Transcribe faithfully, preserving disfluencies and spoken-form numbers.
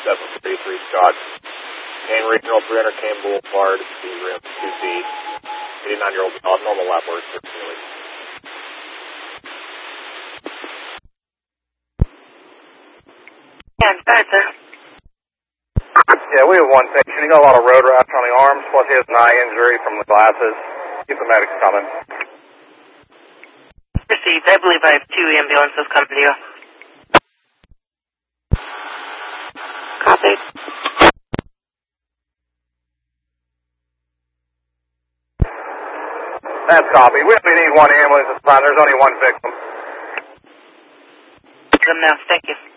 seven thirty-three Scott. Main Regional three hundred Kane Boulevard, C rim two C. eighty-nine-year-old normal lap work, thirteen weeks. Yeah, it's better, sir. Yeah, we have one patient. He got a lot of road rash on the arms, plus he has an eye injury from the glasses. Keep the medics coming. Received. I believe I have two ambulances coming to you. Copy. That's copy. We only need one ambulance this time. There's only one victim. Good enough. Thank you.